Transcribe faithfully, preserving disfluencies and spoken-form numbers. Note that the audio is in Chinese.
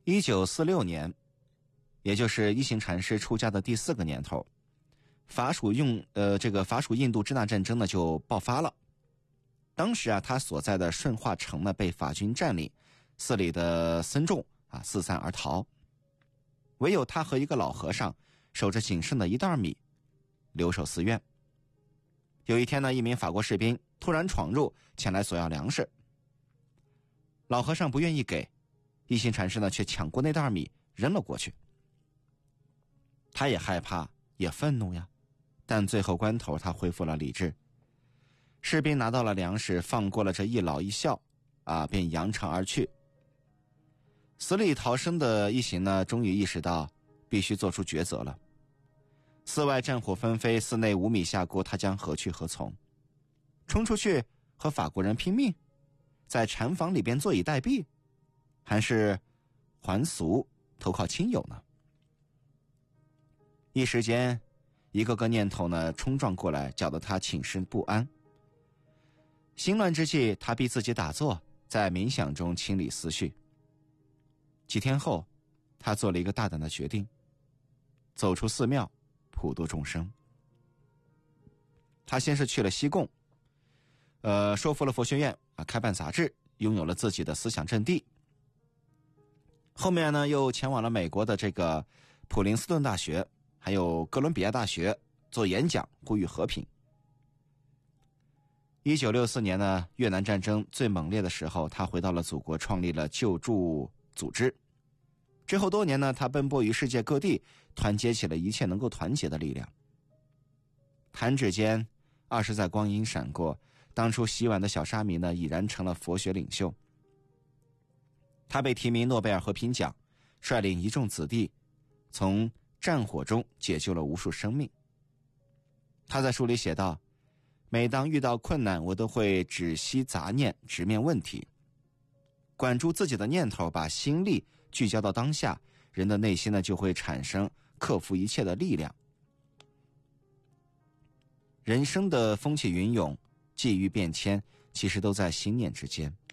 一九四六年，也就是一行禅师出家的第四个年头，法属用呃这个法属印度支那战争呢就爆发了。当时啊，他所在的顺化城呢被法军占领，寺里的僧众啊四散而逃，唯有他和一个老和尚守着仅剩的一袋米，留守寺院。有一天呢，一名法国士兵突然闯入，前来索要粮食。老和尚不愿意给，一行禅师呢却抢过那袋米扔了过去。他也害怕，也愤怒呀，但最后关头他恢复了理智。士兵拿到了粮食，放过了这一老一少，啊，便扬长而去。死里逃生的一行呢，终于意识到必须做出抉择了。寺外战火纷飞，寺内五米下锅，他将何去何从？冲出去和法国人拼命，在禅房里边坐以待毙，还是还俗投靠亲友呢？一时间，一个个念头呢冲撞过来，搅得他寝食不安。心乱之际，他逼自己打坐，在冥想中清理思绪。几天后，他做了一个大胆的决定，走出寺庙，普度众生。他先是去了西贡，呃，说服了佛学院啊，开办杂志，拥有了自己的思想阵地。后面呢，又前往了美国的这个普林斯顿大学，还有哥伦比亚大学做演讲，呼吁和平。一九六四年呢，越南战争最猛烈的时候，他回到了祖国，创立了救助组织。之后多年呢，他奔波于世界各地，团结起了一切能够团结的力量。弹指间，二十载光阴闪过，当初洗碗的小沙弥呢，已然成了佛学领袖。他被提名诺贝尔和平奖，率领一众子弟，从战火中解救了无数生命。他在书里写道：每当遇到困难，我都会止息杂念，直面问题，管住自己的念头，把心力聚焦到当下，人的内心呢就会产生克服一切的力量。人生的风起云涌，际遇变迁，其实都在心念之间。